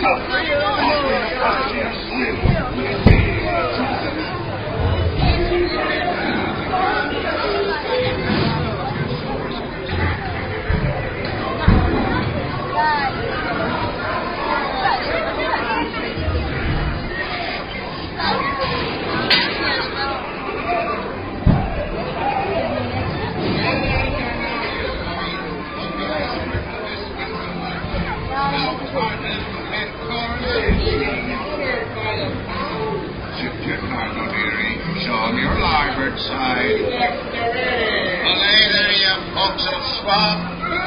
Show 'em your larboard side. Belay there, you forecastle swab.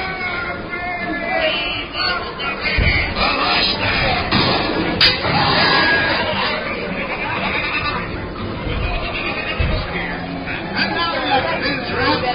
And now that is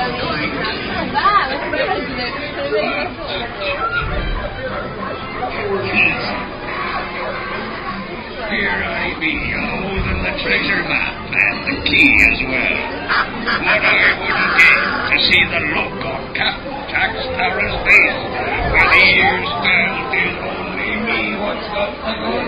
here I be, holding the treasure map and the key as well. What I wouldn't give to see the look on Captain Jack Sparrow's face, with ears down till only me what's got the good.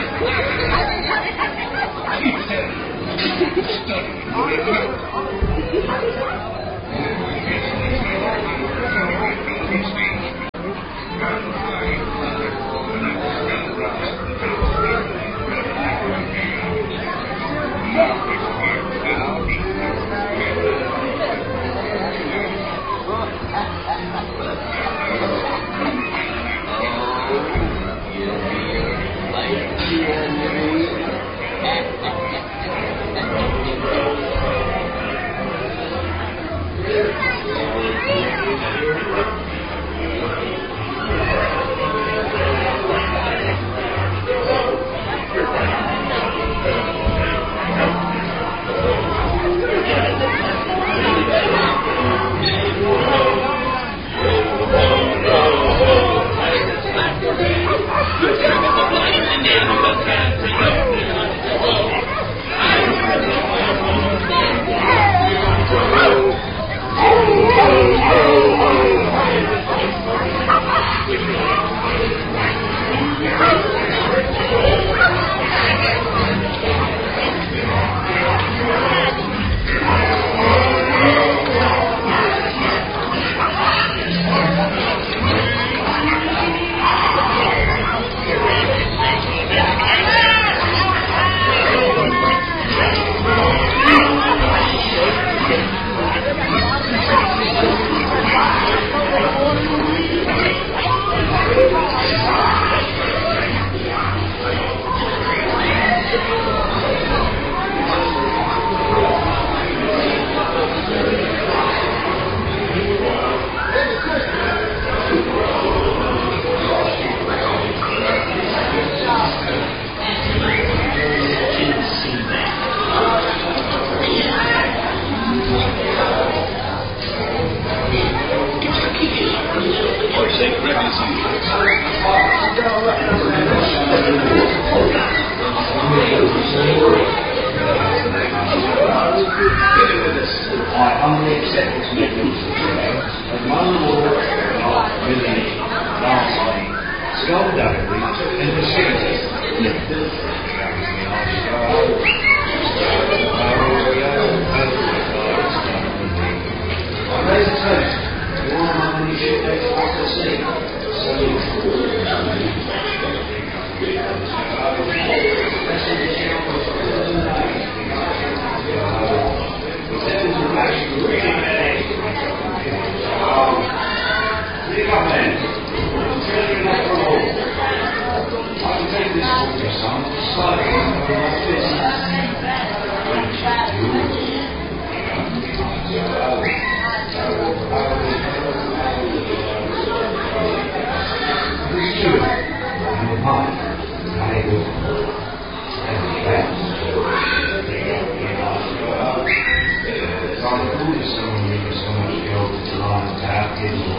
I humbly accept this message as one more village last night, skullduggery and deceit. I raise a toast to all my many ship days off the sea. Someone leaving so much guilt to lie on tap,